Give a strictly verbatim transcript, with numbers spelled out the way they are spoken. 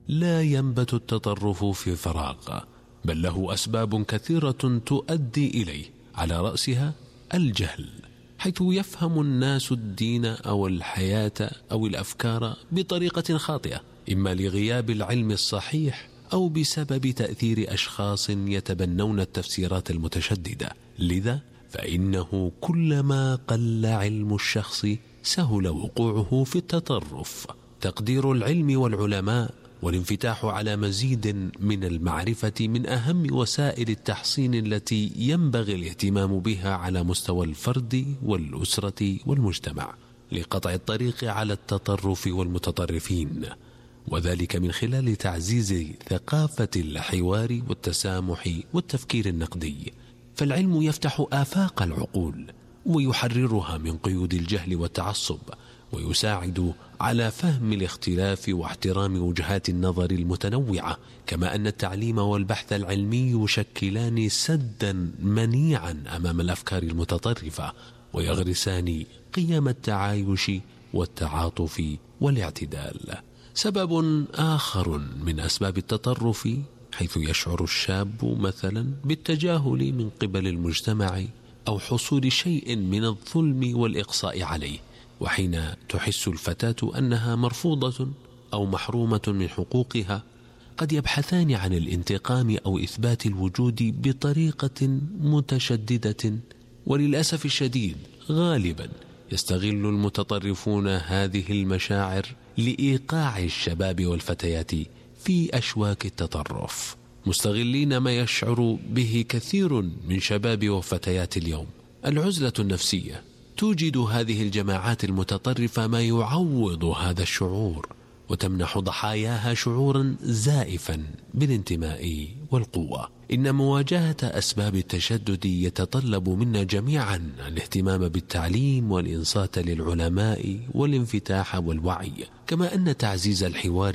لا ينبت التطرف في فراغ، بل له أسباب كثيرة تؤدي إليه، على رأسها الجهل، حيث يفهم الناس الدين أو الحياة أو الأفكار بطريقة خاطئة، إما لغياب العلم الصحيح أو بسبب تأثير أشخاص يتبنون التفسيرات المتشددة. لذا فإنه كلما قل علم الشخص سهل وقوعه في التطرف. تقدير العلم والعلماء والانفتاح على مزيد من المعرفة من أهم وسائل التحصين التي ينبغي الاهتمام بها على مستوى الفرد والأسرة والمجتمع، لقطع الطريق على التطرف والمتطرفين، وذلك من خلال تعزيز ثقافة الحوار والتسامح والتفكير النقدي. فالعلم يفتح آفاق العقول ويحررها من قيود الجهل والتعصب، ويساعد على فهم الاختلاف واحترام وجهات النظر المتنوعة، كما أن التعليم والبحث العلمي يشكلان سدا منيعا أمام الأفكار المتطرفة، ويغرسان قيم التعايش والتعاطف والاعتدال. سبب آخر من أسباب التطرف حيث يشعر الشاب مثلا بالتجاهل من قبل المجتمع أو حصول شيء من الظلم والإقصاء عليه، وحين تحس الفتاة أنها مرفوضة أو محرومة من حقوقها قد يبحثان عن الانتقام أو إثبات الوجود بطريقة متشددة. وللأسف الشديد غالبا يستغل المتطرفون هذه المشاعر لإيقاع الشباب والفتيات في أشواك التطرف، مستغلين ما يشعر به كثير من شباب وفتيات اليوم، العزلة النفسية. توجد هذه الجماعات المتطرفة ما يعوض هذا الشعور، وتمنح ضحاياها شعورا زائفا بالانتماء والقوة. إن مواجهة أسباب التشدد يتطلب منا جميعا الاهتمام بالتعليم والإنصات للعلماء والانفتاح والوعي، كما أن تعزيز الحوار